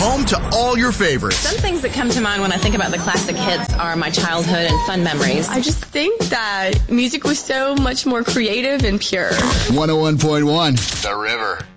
home to all your favorites. Some things that come to mind when I think about the classic hits are my childhood and fun memories. I just think that music was so much more creative and pure. 101.1 The River.